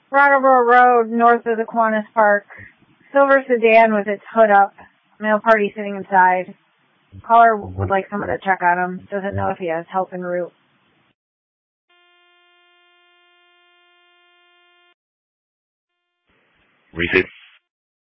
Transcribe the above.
Brattleboro Road, north of the Kiwanis Park. Silver sedan with its hood up. Male party sitting inside. Caller would like someone to check on him. Doesn't know if he has help en route. Receive.